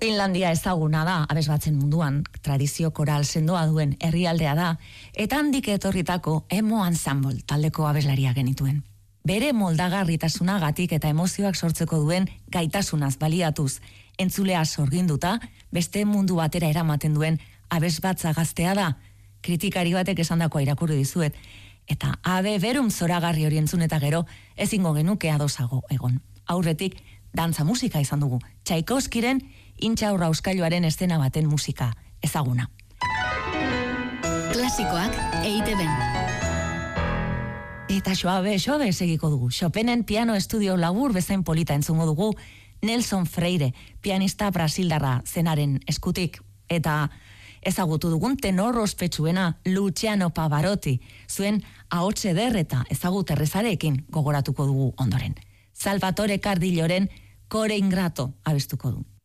Finlandia ezaguna da, abesbatzen munduan, tradizio koral sendoa duen herrialdea da, eta handik etorritako Emo Ensemble taldeko abeslaria genituen. Bere moldagarritasunagatik eta emozioak sortzeko duen gaitasunaz baliatuz, entzulea sorginduta, beste mundu batera eramaten duen abesbatza gaztea da, kritikari batek esandakoa irakurri dizuet, eta abe berum zoragarri hori entzun eta gero ezingo genuke adosago egon. Aurretik, dantza musika izan dugu, Tchaikovskiren Intxaurra Euskailuaren estena baten musika ezaguna. Klasikoak EITB-n. Eta xoabe segiko dugu. Chopinen piano estudio labur bezain polita entzungo dugu Nelson Freire, pianista brasildarra zenaren eskutik. Eta ezagutu dugun tenor ospetsuena Luciano Pavarotti, zuen ahots eder eta ezagut errezarekin gogoratuko dugu ondoren. Salvatore Cardilloren Core Ingrato abestuko du.